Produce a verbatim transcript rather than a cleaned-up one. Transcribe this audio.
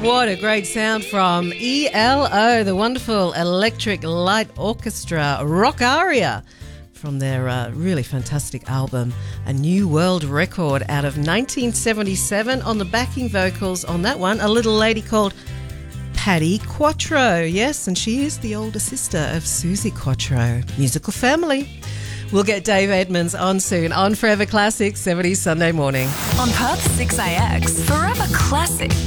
What a great sound from E L O, the wonderful Electric Light Orchestra rock aria from their uh, really fantastic album, A New World Record, out of nineteen seventy-seven. On the backing vocals on that one, a little lady called Paddy Quattro. Yes, and she is the older sister of Susie Quattro. Musical family. We'll get Dave Edmonds on soon on Forever Classic, seventies Sunday morning. On Perth six A X, Forever Classic.